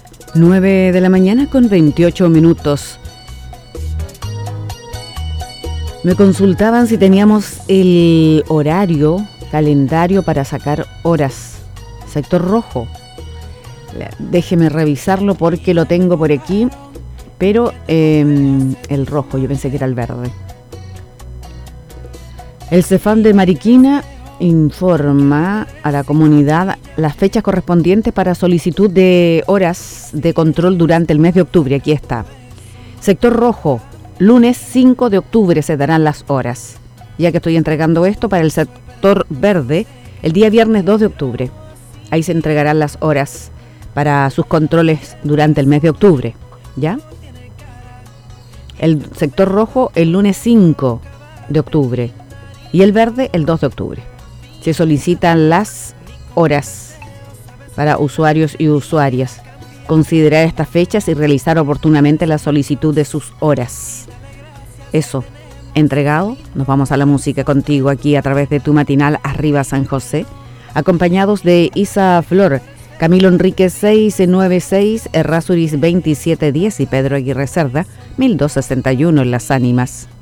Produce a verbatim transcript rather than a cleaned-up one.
nueve de la mañana con veintiocho minutos. Me consultaban si teníamos el horario, calendario para sacar horas. Sector rojo. Déjeme revisarlo porque lo tengo por aquí, pero eh, el rojo, yo pensé que era el verde. El Cefam de Mariquina informa a la comunidad las fechas correspondientes para solicitud de horas de control durante el mes de octubre. Aquí está. Sector rojo, lunes cinco de octubre se darán las horas. Ya que estoy entregando esto para el sector verde, el día viernes dos de octubre. Ahí se entregarán las horas para sus controles durante el mes de octubre. ¿Ya? El sector rojo, el lunes cinco de octubre. Y el verde, el dos de octubre. Se solicitan las horas para usuarios y usuarias. Considerar estas fechas y realizar oportunamente la solicitud de sus horas. Eso, entregado. Nos vamos a la música contigo aquí a través de tu matinal Arriba San José, acompañados de Isa Flor, Camilo Enríquez seiscientos noventa y seis, Errázuriz veintisiete diez y Pedro Aguirre Cerda mil doscientos sesenta y uno en Las Ánimas.